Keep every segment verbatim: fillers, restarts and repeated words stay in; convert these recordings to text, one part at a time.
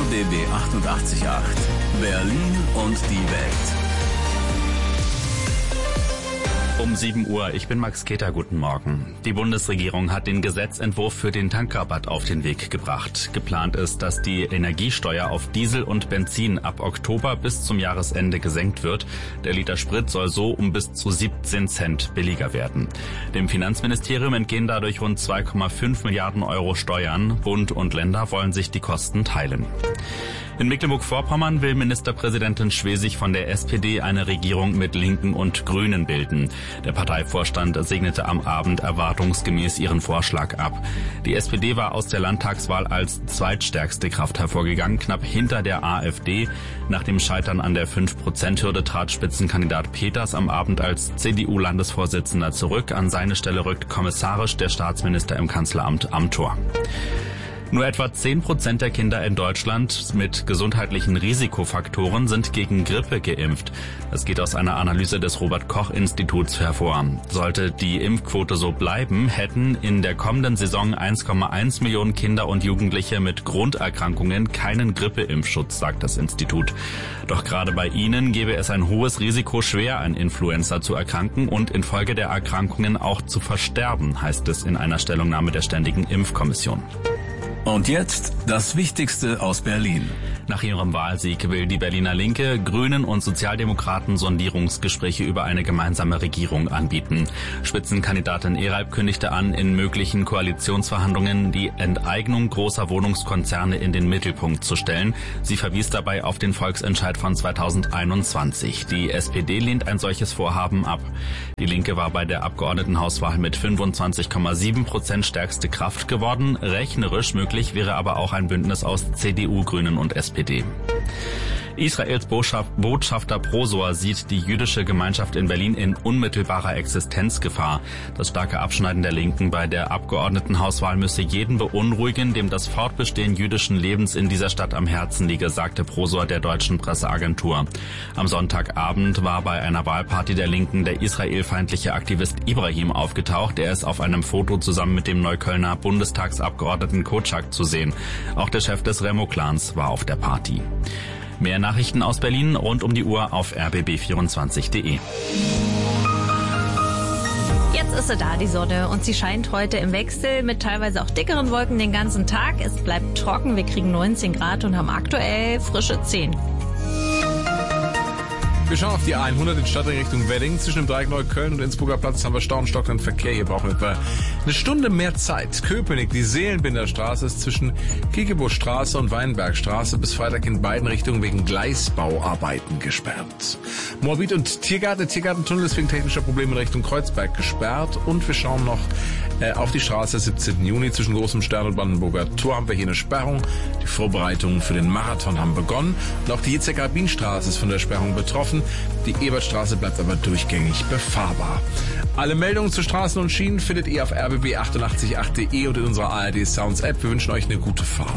B B achtundachtzig Komma acht. Berlin und die Welt. Um sieben Uhr, ich bin Max Keter, guten Morgen. Die Bundesregierung hat den Gesetzentwurf für den Tankrabatt auf den Weg gebracht. Geplant ist, dass die Energiesteuer auf Diesel und Benzin ab Oktober bis zum Jahresende gesenkt wird. Der Liter Sprit soll so um bis zu siebzehn Cent billiger werden. Dem Finanzministerium entgehen dadurch rund zwei Komma fünf Milliarden Euro Steuern. Bund und Länder wollen sich die Kosten teilen. In Mecklenburg-Vorpommern will Ministerpräsidentin Schwesig von der S P D eine Regierung mit Linken und Grünen bilden. Der Parteivorstand segnete am Abend erwartungsgemäß ihren Vorschlag ab. Die S P D war aus der Landtagswahl als zweitstärkste Kraft hervorgegangen, knapp hinter der AfD. Nach dem Scheitern an der fünf Prozent Hürde trat Spitzenkandidat Peters am Abend als C D U-Landesvorsitzender zurück. An seine Stelle rückt kommissarisch der Staatsminister im Kanzleramt Amthor. Nur etwa zehn Prozent der Kinder in Deutschland mit gesundheitlichen Risikofaktoren sind gegen Grippe geimpft. Das geht aus einer Analyse des Robert-Koch-Instituts hervor. Sollte die Impfquote so bleiben, hätten in der kommenden Saison eins Komma eins Millionen Kinder und Jugendliche mit Grunderkrankungen keinen Grippeimpfschutz, sagt das Institut. Doch gerade bei ihnen gäbe es ein hohes Risiko, schwer an Influenza zu erkranken und infolge der Erkrankungen auch zu versterben, heißt es in einer Stellungnahme der Ständigen Impfkommission. Und jetzt das Wichtigste aus Berlin. Nach ihrem Wahlsieg will die Berliner Linke, Grünen und Sozialdemokraten Sondierungsgespräche über eine gemeinsame Regierung anbieten. Spitzenkandidatin Eralp kündigte an, in möglichen Koalitionsverhandlungen die Enteignung großer Wohnungskonzerne in den Mittelpunkt zu stellen. Sie verwies dabei auf den Volksentscheid von zweitausendeinundzwanzig. Die S P D lehnt ein solches Vorhaben ab. Die Linke war bei der Abgeordnetenhauswahl mit fünfundzwanzig Komma sieben Prozent stärkste Kraft geworden. Rechnerisch möglich wäre aber auch ein Bündnis aus C D U, Grünen und S P D. Israels Botschafter Prosor sieht die jüdische Gemeinschaft in Berlin in unmittelbarer Existenzgefahr. Das starke Abschneiden der Linken bei der Abgeordnetenhauswahl müsse jeden beunruhigen, dem das Fortbestehen jüdischen Lebens in dieser Stadt am Herzen liege, sagte Prosor der deutschen Presseagentur. Am Sonntagabend war bei einer Wahlparty der Linken der israelfeindliche Aktivist Ibrahim aufgetaucht. Er ist auf einem Foto zusammen mit dem Neuköllner Bundestagsabgeordneten Kotschak zu sehen. Auch der Chef des Remo-Clans war auf der Party. Mehr Nachrichten aus Berlin rund um die Uhr auf r b b vierundzwanzig punkt de. Jetzt ist sie da, die Sonne, und sie scheint heute im Wechsel mit teilweise auch dickeren Wolken den ganzen Tag. Es bleibt trocken, wir kriegen neunzehn Grad und haben aktuell frische zehn. Wir schauen auf die A hundert in Stadtring Wedding. Zwischen dem Dreieck Neukölln und Innsbrucker Platz haben wir Stau und stockenden Verkehr. Hier brauchen wir etwa eine Stunde mehr Zeit. Köpenick, die Seelenbinderstraße ist zwischen Kiekebuschstraße und Weinbergstraße bis Freitag in beiden Richtungen wegen Gleisbauarbeiten gesperrt. Moabit und Tiergarten, der Tiergartentunnel ist wegen technischer Probleme in Richtung Kreuzberg gesperrt. Und wir schauen noch äh, auf die Straße siebzehnten Juni zwischen Großem Stern und Brandenburger Tor haben wir hier eine Sperrung. Die Vorbereitungen für den Marathon haben begonnen. Und auch die Jitzek-Rabin-Straße ist von der Sperrung betroffen. Die Ebertstraße bleibt aber durchgängig befahrbar. Alle Meldungen zu Straßen und Schienen findet ihr auf r b b achtundachtzig Komma acht punkt de und in unserer A R D Sounds App. Wir wünschen euch eine gute Fahrt.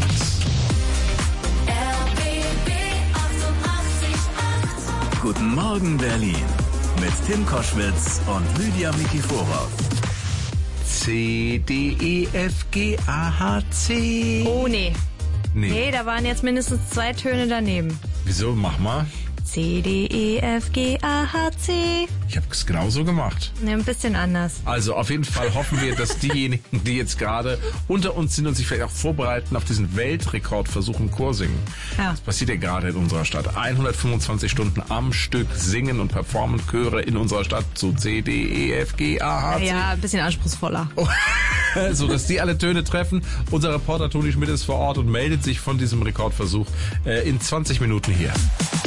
R B B achtundachtzig Komma acht. Guten Morgen Berlin mit Tim Koschwitz und Lydia Mikiforov. C, D, E, F, G, A, H, C. Oh, nee. Nee. Nee, da waren jetzt mindestens zwei Töne daneben. Wieso? Mach mal. C, D, E, F, G, A, H, C. Ich habe es genauso gemacht. Ne, ein bisschen anders. Also auf jeden Fall hoffen wir, dass diejenigen, die jetzt gerade unter uns sind und sich vielleicht auch vorbereiten auf diesen Weltrekordversuch im Chorsingen. Ja. Das passiert ja gerade in unserer Stadt. hundertfünfundzwanzig Stunden am Stück singen und performen Chöre in unserer Stadt zu C, D, E, F, G, A, H, C. Ja, ein bisschen anspruchsvoller. Oh. So, dass die alle Töne treffen. Unser Reporter Toni Schmidt ist vor Ort und meldet sich von diesem Rekordversuch äh, in zwanzig Minuten hier.